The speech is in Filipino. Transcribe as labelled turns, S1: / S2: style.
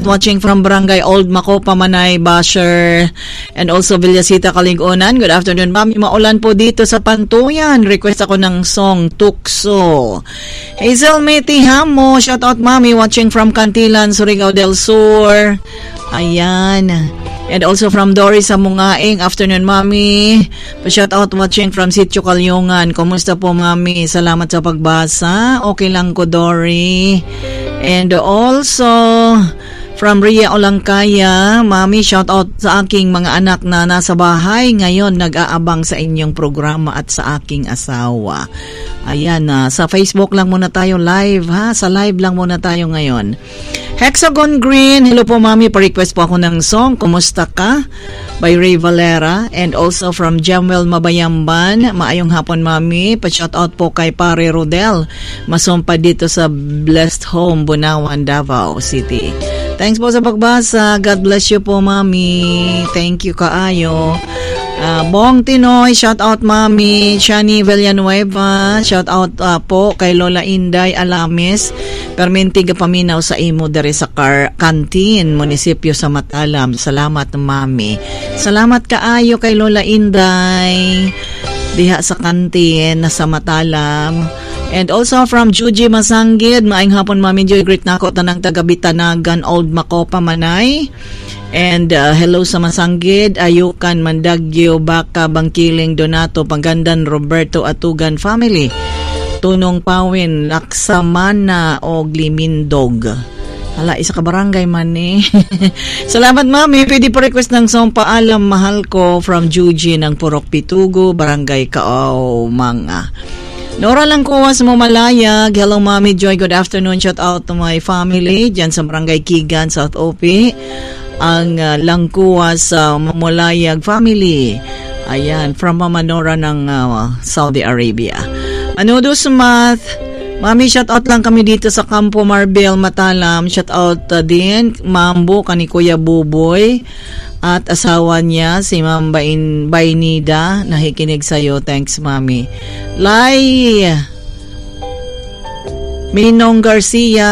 S1: watching from Barangay Old Macopa, Manay, Basher, and also Villasita, Kaligunan. Good afternoon, Mami. Maulan po dito sa Pantuyan. Request ako ng song Tukso. Hazel Meti Hamo, shout out Mami, watching from Cantilan, Surigao del Sur. Ayan. And also from Dory sa Mungaing. Afternoon, Mami. Pa-shout out watching from Sitio Kalyungan. Kumusta po, Mami? Salamat sa pagbasa. Okay lang ko, Dory. And also from Ria Olangkaya, Mami, shout out sa aking mga anak na nasa bahay ngayon, nag-aabang sa inyong programa at sa aking asawa. Ayan, sa Facebook lang muna tayo live, ha? Sa live lang muna tayo ngayon. Hexagon Green, hello po Mami, pa-request po ako ng song Kumusta Ka by Ray Valera. And also from Jamwell Mabayamban, maayong hapon Mami, pa-shout out po kay Pare Rodel, masumpa dito sa Blessed Home, Bunawan, Davao City. Thanks po sa pagbasa, God bless you po Mami, thank you kaayo. Bong Tinoy, shout out Mami. Shani Villanueva, shout out po kay Lola Inday Alamis, permentiga paminaw sa imo dere sa Canteen, munisipyo sa Matalam. Salamat Mami. Salamat kaayo kay Lola Inday diha sa Canteen na sa Matalam. And also from Juji Masanggid, maayong hapon Mami Joy, greet na ako tanang taga Bitanagan, Old Macopa, Manay. And hello sa Masanggid, Ayukan, Mandagyo, Baka, Bangkiling, Donato, Panggandan, Roberto, Atugan family, Tunong Pawin, Laksamana, o Glimindog. Hala, isa ka barangay man eh. Salamat Mami, pwede pa request ng song Paalam Mahal Ko from Juji ng Purok Pitugo, Barangay Kaao, Manga. Nora Langkuwas mo Malayag, hello Mami Joy, good afternoon, shout out to my family dyan sa Barangay Kigan, South OP, ang Langkuwas Malayag family. Ayan, from Mama Nora ng Saudi Arabia. Manudo Sumath, Mami, shout out lang kami dito sa Campo Marbel, Matalam. Shout out din Mambo kani Kuya Buboy at asawa niya si Ma'am Bainida, nakikinig sa'yo. Thanks Mami. Lai Minong Garcia,